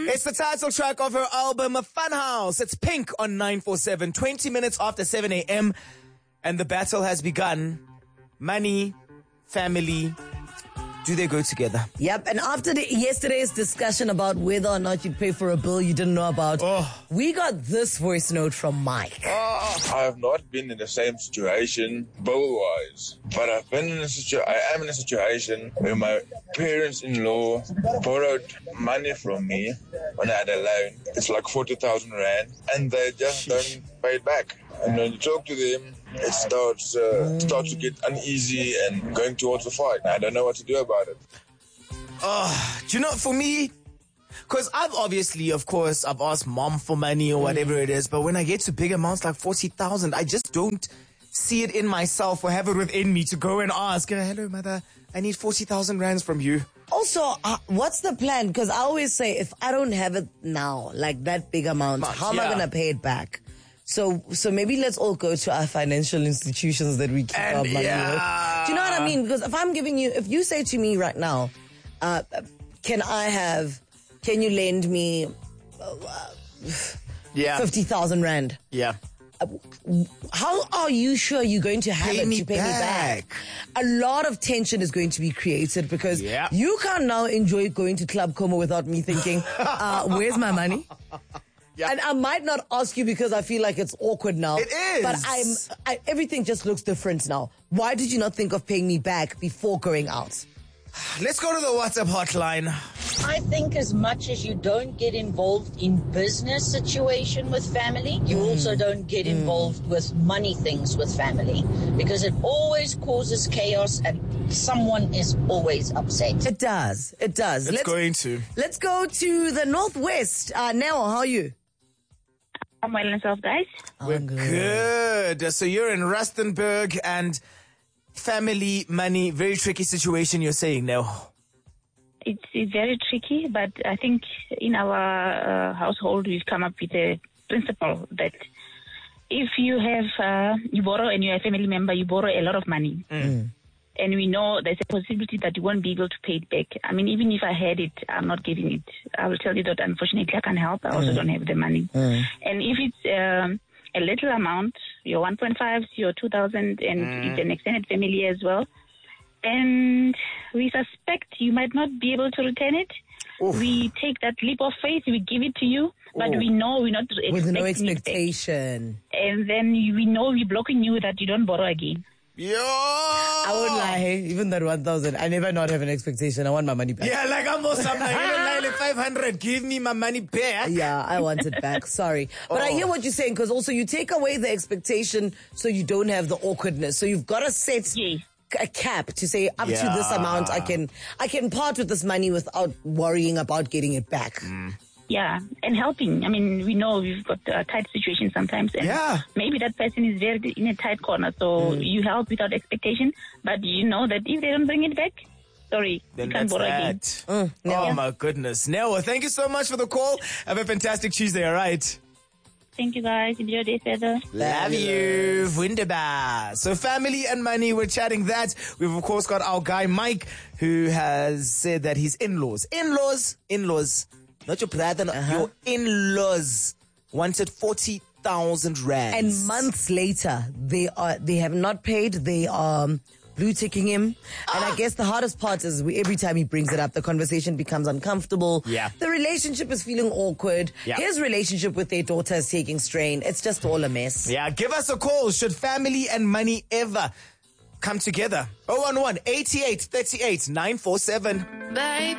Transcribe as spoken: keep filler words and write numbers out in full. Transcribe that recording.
It's the title track of her album, Funhouse. It's Pink on nine four seven, twenty minutes after seven a.m. And the battle has begun. Money, family, do they go together? Yep, and after the, yesterday's discussion about whether or not you'd pay for a bill you didn't know about, oh. we got this voice note from Mike. Oh. I have not been in the same situation bill-wise, but I've been in a situ- I am in a situation where my parents-in-law borrowed money from me when I had a loan. It's like forty thousand rand, and they just don't pay it back. And when you talk to them, it starts uh, starts to get uneasy and going towards the fight. I don't know what to do about it. Oh, do you know, for me, because I've obviously, of course, I've asked mom for money or whatever mm. it is, but when I get to big amounts like forty thousand, I just don't see it in myself or have it within me to go and ask, hello, mother, I need forty thousand rands from you. Also, uh, what's the plan? Because I always say, if I don't have it now, like that big amount, Much, how am yeah. I going to pay it back? So, so maybe let's all go to our financial institutions that we keep and our money yeah. with. Do you know what I mean? Because if I'm giving you, if you say to me right now, uh, can I have, can you lend me uh, yeah. fifty thousand rand? Yeah. Uh, how are you sure you're going to have pay it me to pay back. me back? A lot of tension is going to be created because yeah. you can't now enjoy going to Club Como without me thinking, uh, where's my money? Yeah. And I might not ask you because I feel like it's awkward now. It is. But I'm, I, everything just looks different now. Why did you not think of paying me back before going out? Let's go to the WhatsApp hotline. I think as much as you don't get involved in business situation with family, you mm. also don't get involved mm. with money things with family because it always causes chaos and someone is always upset. It does. It does. It's let's, going to. Let's go to the Northwest. Uh, Nell, how are you? I'm well and yourself, guys. We're I'm good. good. So you're in Rustenburg and family, money, very tricky situation you're saying now. It's, it's very tricky, but I think in our uh, household we've come up with a principle that if you have, uh, you borrow and you're a family member, you borrow a lot of money. Mm. And we know there's a possibility that you won't be able to pay it back. I mean, even if I had it, I'm not giving it. I will tell you that unfortunately I can't help. I also mm. don't have the money. Mm. And if it's um, a little amount, your one point five, your two thousand, and mm. it's an extended family as well, and we suspect you might not be able to return it. Oof. We take that leap of faith, we give it to you, but Ooh. we know we're not expecting with no expectation. It back. And then we know we're blocking you that you don't borrow again. Yo! I won't lie, even that one thousand, I never not have an expectation. I want my money back. Yeah, like I'm also like, you know, five hundred, give me my money back. Yeah, I want it back, sorry. But oh. I hear what you're saying, because also you take away the expectation so you don't have the awkwardness. So you've got to set yes. a cap to say up yeah. to this amount, I can I can part with this money without worrying about getting it back. Mm. Yeah, and helping. I mean, we know we've got a tight situation sometimes, and yeah. maybe that person is very in a tight corner, so mm. you help without expectation, but you know that if they don't bring it back, sorry, then you can't borrow again. Mm, no. Oh, my goodness. Nell, thank you so much for the call. Have a fantastic Tuesday, all right? Thank you, guys. Enjoy your day further. Love you. Wunderbar. So family and money, we're chatting that. We've, of course, got our guy, Mike, who has said that his in-laws, in-laws, in-laws, not your brother, uh-huh. your in-laws wanted forty thousand rands. And months later, they are they have not paid. They are um, blue ticking him. Ah. And I guess the hardest part is we, every time he brings it up, the conversation becomes uncomfortable. Yeah. The relationship is feeling awkward. Yeah. His relationship with their daughter is taking strain. It's just all a mess. Yeah, give us a call. Should family and money ever come together? oh one one, eight eight three eight, nine four seven. Bye.